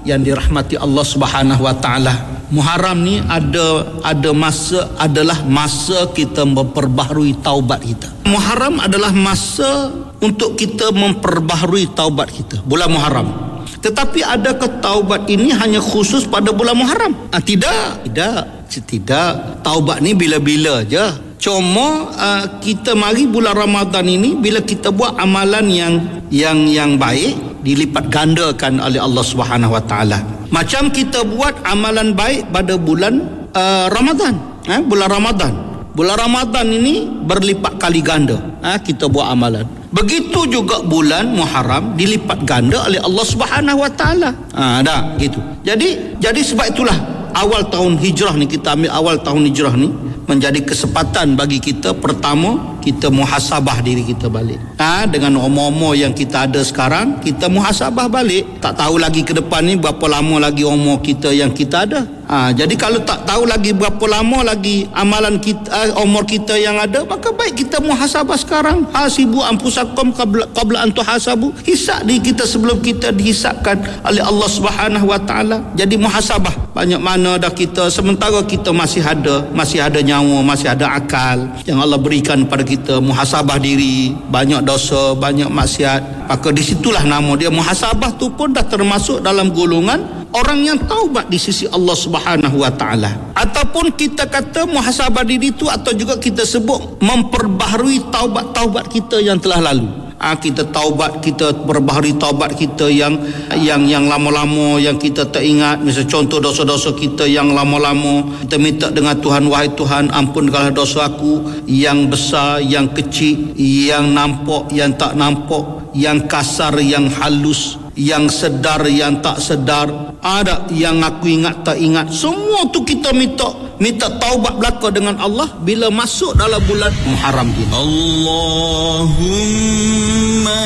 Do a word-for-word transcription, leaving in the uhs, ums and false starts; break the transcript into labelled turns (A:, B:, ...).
A: yang dirahmati Allah Subhanahu wa taala, Muharram ni ada ada masa adalah masa kita memperbaharui taubat kita. Muharram adalah masa untuk kita memperbaharui taubat kita, bulan Muharram. Tetapi adakah taubat ini hanya khusus pada bulan Muharram? Ah, tidak, tidak, tidak. Taubat ni bila-bila aja. Cuma uh, kita mari bulan Ramadan ini, bila kita buat amalan yang yang yang baik, dilipat gandakan oleh Allah Subhanahu wa taala. Macam kita buat amalan baik pada bulan uh, Ramadan, eh, bulan Ramadan. Bulan Ramadan ini berlipat kali ganda, eh, kita buat amalan. Begitu juga bulan Muharram dilipat ganda oleh Allah Subhanahu wa taala. Ha, dah gitu. Jadi jadi sebab itulah awal tahun hijrah ni, kita ambil awal tahun hijrah ni menjadi kesempatan bagi kita. Pertama, kita muhasabah diri kita balik. Ha, dengan umur-umur yang kita ada sekarang, kita muhasabah balik. Tak tahu lagi ke depan ni berapa lama lagi umur kita yang kita ada. Ha, jadi kalau tak tahu lagi berapa lama lagi amalan kita, umur kita yang ada, maka baik kita muhasabah sekarang. Hasibu anfusakum qabla qabla an tuhasabu. Hisab diri kita sebelum kita dihisabkan oleh Allah Subhanahu wa taala. Jadi muhasabah. Banyak mana dah kita, sementara kita masih ada, masih ada nyawa, masih ada akal yang Allah berikan pada kita, muhasabah diri, banyak dosa, banyak maksiat. Maka disitulah nama dia muhasabah tu pun dah termasuk dalam golongan orang yang taubat di sisi Allah Subhanahu wa taala. Ataupun kita kata muhasabah diri itu, atau juga kita sebut memperbaharui taubat-taubat kita yang telah lalu. Ah, kita taubat, kita perbaharui taubat kita yang yang yang lama-lama yang kita tak ingat. Misal contoh dosa-dosa kita yang lama-lama, kita minta dengan Tuhan, wahai Tuhan, ampunkanlah dosa aku yang besar, yang kecil, yang nampak, yang tak nampak, yang kasar, yang halus, yang sedar, yang tak sedar, ada yang aku ingat tak ingat. Semua tu kita minta minta taubat belaka dengan Allah bila masuk dalam bulan Muharram ini.
B: Allahumma